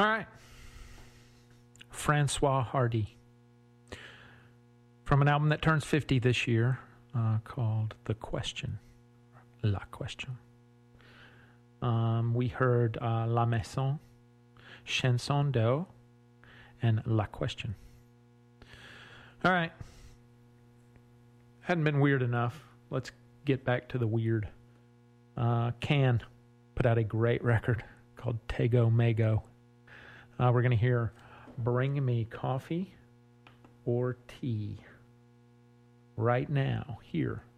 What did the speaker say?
All right. Francois Hardy. From an album that turns 50 this year called The Question. La Question. We heard La Maison, Chanson d'Eau, and La Question. All right. Hadn't been weird enough. Let's get back to the weird. Can put out a great record called Tego Mago. We're going to hear Bring Me Coffee or Tea right now here